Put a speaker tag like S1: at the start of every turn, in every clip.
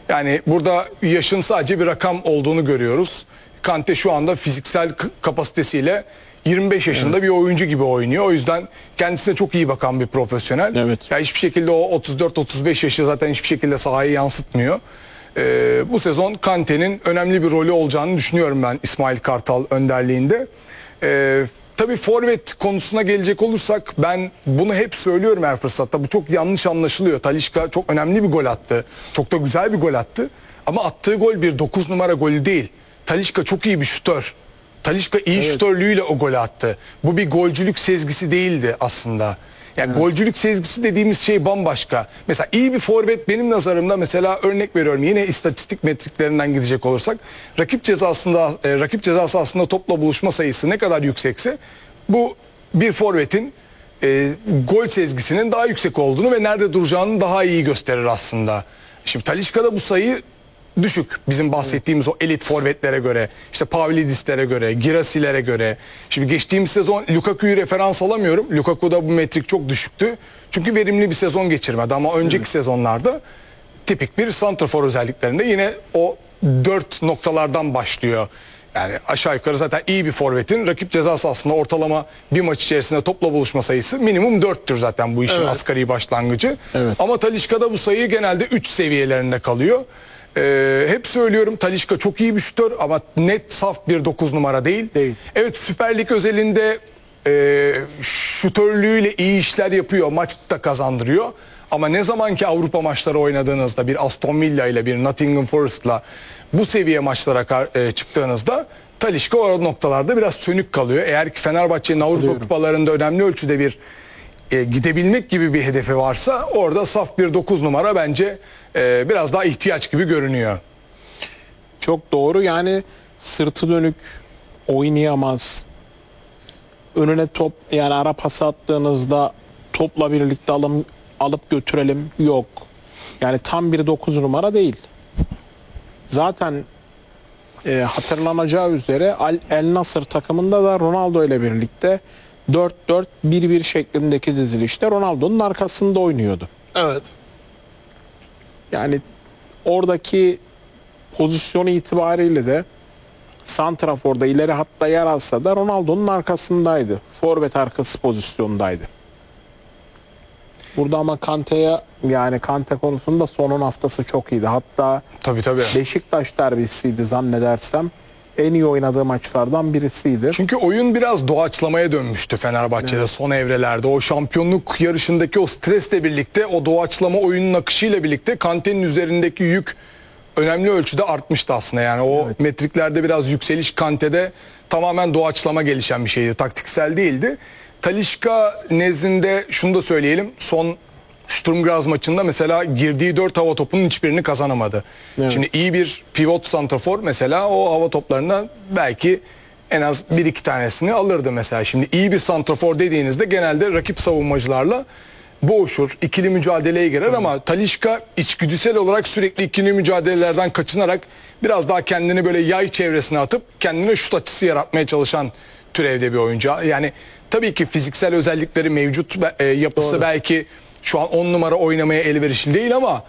S1: Yani burada yaşın sadece bir rakam olduğunu görüyoruz. Kante şu anda fiziksel kapasitesiyle 25 yaşında bir oyuncu gibi oynuyor. O yüzden kendisine çok iyi bakan bir profesyonel.
S2: Evet.
S1: Ya hiçbir şekilde o 34-35 yaşı zaten hiçbir şekilde sahayı yansıtmıyor. Bu sezon Kante'nin önemli bir rolü olacağını düşünüyorum ben İsmail Kartal önderliğinde. Tabii forvet konusuna gelecek olursak ben bunu hep söylüyorum her fırsatta. Bu çok yanlış anlaşılıyor. Talisca çok önemli bir gol attı. Çok da güzel bir gol attı. Ama attığı gol bir 9 numara golü değil. Talisca çok iyi bir şutör. Talisca iyi şutörlüğüyle o golü attı. Bu bir golcülük sezgisi değildi aslında. Yani golcülük sezgisi dediğimiz şey bambaşka. Mesela iyi bir forvet benim nazarımda, mesela örnek veriyorum yine istatistik metriklerinden gidecek olursak, rakip cezası aslında topla buluşma sayısı ne kadar yüksekse bu bir forvetin gol sezgisinin daha yüksek olduğunu ve nerede duracağını daha iyi gösterir aslında. Şimdi Talisca'da bu sayı düşük. Bizim bahsettiğimiz o elit forvetlere göre, işte Pavlidis'lere göre, Girassilere göre. Şimdi geçtiğimiz sezon Lukaku'yu referans alamıyorum. Lukaku'da bu metrik çok düşüktü. Çünkü verimli bir sezon geçirmedi ama önceki sezonlarda tipik bir santrafor özelliklerinde yine o 4 noktalardan başlıyor. Yani aşağı yukarı zaten iyi bir forvetin rakip ceza sahasında ortalama bir maç içerisinde topla buluşma sayısı minimum 4'tür zaten bu işin asgari başlangıcı. Ama Talisca'da bu sayı genelde 3 seviyelerinde kalıyor. Hep söylüyorum, Talisca çok iyi bir şutör ama net saf bir 9 numara değil. Evet, Süper Lig özelinde şutörlüğüyle iyi işler yapıyor, maç da kazandırıyor. Ama ne zamanki Avrupa maçları oynadığınızda bir Aston Villa ile bir Nottingham Forest'la bu seviye maçlara çıktığınızda Talisca o noktalarda biraz sönük kalıyor. Eğer ki Fenerbahçe'nin Avrupa kupalarında önemli ölçüde bir gidebilmek gibi bir hedefi varsa orada saf bir 9 numara bence biraz daha ihtiyaç gibi görünüyor.
S2: Çok doğru, yani sırtı dönük oynayamaz. Önüne top, yani ara pas attığınızda topla birlikte alıp götürelim yok. Yani tam bir 9 numara değil. Zaten hatırlanacağı üzere El Nasır takımında da Ronaldo ile birlikte 4-4-1-1 şeklindeki dizilişte Ronaldo'nun arkasında oynuyordu.
S3: Evet.
S2: Yani oradaki pozisyonu itibariyle de santraforda ileri hatta yer alsa da Ronaldo'nun arkasındaydı. Forvet arkası pozisyondaydı. Burada ama Kante konusunda son 10 haftası çok iyiydi. Hatta
S1: Tabii.
S2: Beşiktaş derbisiydi zannedersem. En iyi oynadığı maçlardan birisiydi.
S1: Çünkü oyun biraz doğaçlamaya dönmüştü Fenerbahçe'de son evrelerde. O şampiyonluk yarışındaki o stresle birlikte, o doğaçlama oyunun akışıyla birlikte Kante'nin üzerindeki yük önemli ölçüde artmıştı aslında. Yani o metriklerde biraz yükseliş Kante'de tamamen doğaçlama gelişen bir şeydi. Taktiksel değildi. Talisca nezdinde şunu da söyleyelim. Son Sturm Graz maçında mesela girdiği 4 hava topunun hiçbirini kazanamadı. Şimdi iyi bir pivot santrafor mesela o hava toplarından belki en az 1-2 tanesini alırdı mesela. Şimdi iyi bir santrafor dediğinizde genelde rakip savunmacılarla boğuşur, ikili mücadeleye girer ama Talisca içgüdüsel olarak sürekli ikili mücadelelerden kaçınarak biraz daha kendini böyle yay çevresine atıp kendine şut açısı yaratmaya çalışan türevde bir oyuncu. Yani tabii ki fiziksel özellikleri mevcut, yapısı belki şu an 10 numara oynamaya elverişli değil ama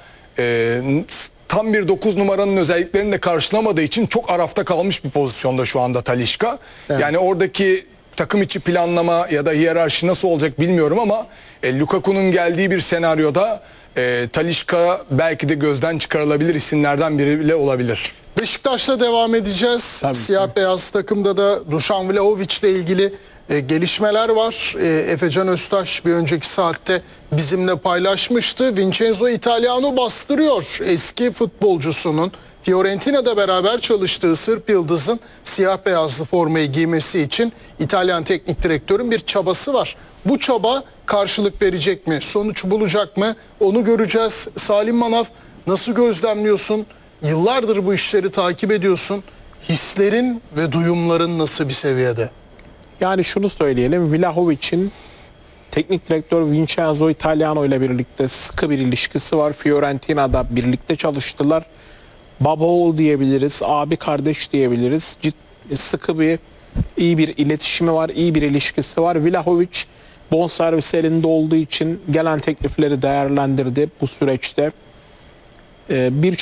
S1: tam bir 9 numaranın özelliklerini de karşılamadığı için çok arafta kalmış bir pozisyonda şu anda Talisca. Yani oradaki takım içi planlama ya da hiyerarşi nasıl olacak bilmiyorum ama Lukaku'nun geldiği bir senaryoda Talisca belki de gözden çıkarılabilir isimlerden biri bile olabilir.
S3: Beşiktaş'ta devam edeceğiz. Siyah beyaz takımda da Dušan Vlahović ile ilgili gelişmeler var. Efecan Öztaş bir önceki saatte bizimle paylaşmıştı. Vincenzo Italiano bastırıyor eski futbolcusunun. Fiorentina'da beraber çalıştığı Sırp Yıldız'ın siyah beyazlı formayı giymesi için İtalyan teknik direktörün bir çabası var. Bu çaba karşılık verecek mi? Sonuç bulacak mı? Onu göreceğiz. Salim Manaf, nasıl gözlemliyorsun? Yıllardır bu işleri takip ediyorsun. Hislerin ve duyumların nasıl bir seviyede?
S2: Yani şunu söyleyelim, Vlahović'in teknik direktör Vincenzo Italiano ile birlikte sıkı bir ilişkisi var. Fiorentina'da birlikte çalıştılar. Baba oğul diyebiliriz, abi kardeş diyebiliriz. Sıkı iyi bir iletişimi var, iyi bir ilişkisi var. Vlahović bonservis elinde olduğu için gelen teklifleri değerlendirdi bu süreçte.